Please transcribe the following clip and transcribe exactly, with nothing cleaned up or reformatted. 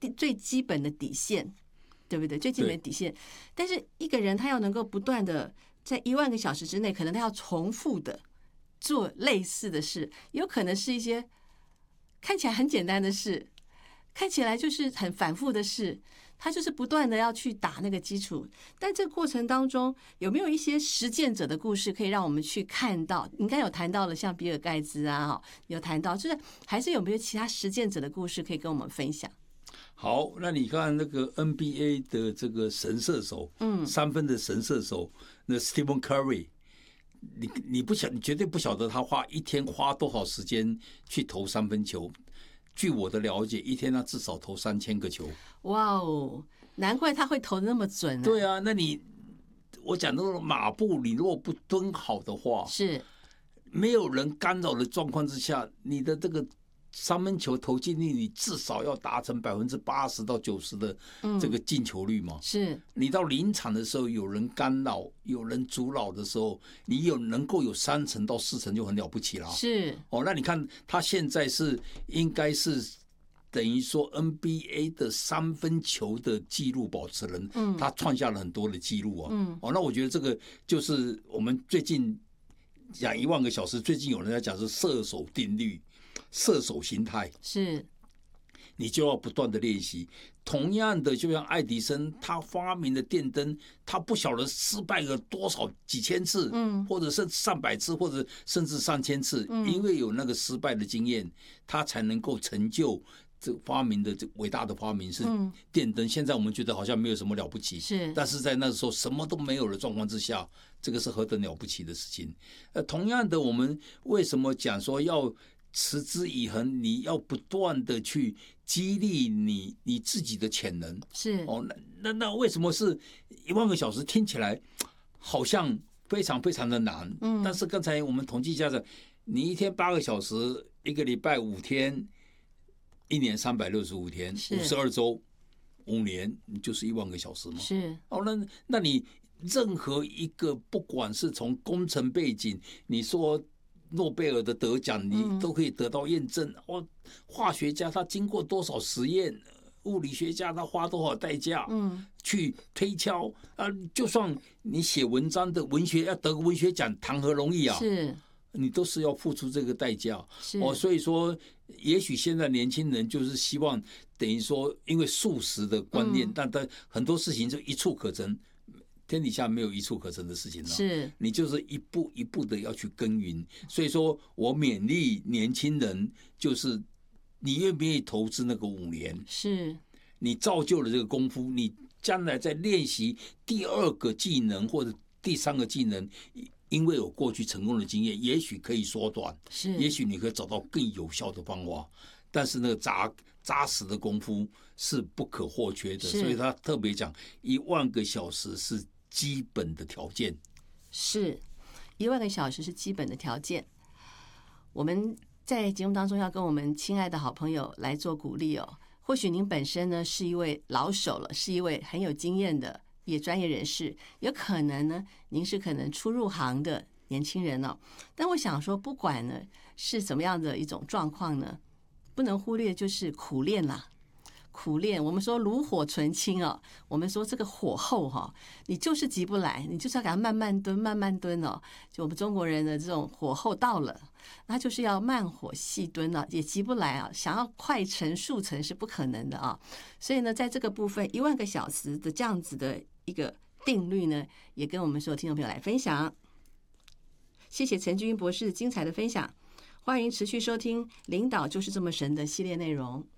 最基本的底线，对不对？最基本的底线。但是一个人他要能够不断的在一万个小时之内，可能他要重复的做类似的事，有可能是一些看起来很简单的事，看起来就是很反复的事，他就是不断的要去打那个基础。但这个过程当中，有没有一些实践者的故事可以让我们去看到？你刚才有谈到了像比尔盖茨啊，有谈到，就是还是有没有其他实践者的故事可以跟我们分享？ 好，那你看那个 N B A 的这个神射手，嗯，三分的神射手，那 Stephen Curry， 你你不晓，你绝对不晓得他花一天花多少时间去投三分球。据我的了解，一天他至少投三千个球。 哇哦，难怪他会投得那么准啊！ 对啊，那你我讲那个马步，你如果不蹲好的话， 是没有人干扰的状况之下，你的这个三分球投进率，你至少要达成百分之八十到九十的这个进球率嘛。 嗯、是你到临场的时候，有人干扰、有人阻扰的时候，你有能够有三成到四成就很了不起了。 是哦，那你看他现在是应该是等于说 N B A 的三分球的纪录保持人，嗯，他创下了很多的纪录啊。嗯，哦，那我觉得这个就是我们最近讲一万个小时，最近有人在讲是射手定律。射手心态是， 你就要不断的练习。同样的，就像爱迪生他发明的电灯，他不晓得失败了多少几千次，嗯，或者是上百次，或者甚至上千次，嗯，因为有那个失败的经验，他才能够成就这发明的这伟大的发明是电灯。现在我们觉得好像没有什么了不起， 是， 但是在那时候什么都没有的状况之下，这个是何等了不起的事情。呃，同样的，我们为什么讲说要持之以恒？你要不断的去激励你你自己的潜能。 是哦，那那那为什么是一万个小时？听起来好像非常非常的难。嗯，但是刚才我们统计一下子，你一天八个小时，一个礼拜五天，一年三百六十五天，五十二周，五年，你就是一万个小时嘛。 是哦，那那你任何一个，不管是从工程背景，你说诺贝尔的得奖，你都可以得到验证。哦，化学家他经过多少实验，物理学家他花多少代价，嗯，去推敲啊。就算你写文章的文学要得个文学奖，谈何容易啊？ 是， 你都是要付出这个代价。 是哦，所以说，也许现在年轻人就是希望，等于说，因为素食的观念，嗯、但但很多事情就一触可成。天底下没有一触可成的事情了， 是你就是一步一步的要去耕耘。所以说我勉励年轻人，就是你愿不愿意投资那个五年？ 是你造就了这个功夫，你将来在练习第二个技能或者第三个技能，因为有过去成功的经验，也许可以缩短， 是， 也许你可以找到更有效的方法。但是那个扎扎实的功夫是不可或缺的，所以他特别讲一万个小时是基本的条件， 是一万个小时是基本的条件。我们在节目当中要跟我们亲爱的好朋友来做鼓励哦。或许您本身呢是一位老手了，是一位很有经验的也专业人士，有可能呢您是可能初入行的年轻人哦。但我想说，不管呢是怎么样的一种状况呢，不能忽略就是苦练啦。苦练，我们说炉火纯青哦，我们说这个火候哈、哦，你就是急不来，你就是要给它慢慢蹲，慢慢蹲哦。就我们中国人的这种火候到了，那就是要慢火细蹲了、啊，也急不来啊。想要快成速成是不可能的啊。所以呢，在这个部分，一万个小时的这样子的一个定律呢，也跟我们所有听众朋友来分享。谢谢陈君博士精彩的分享，欢迎持续收听《领导就是这么神》的系列内容。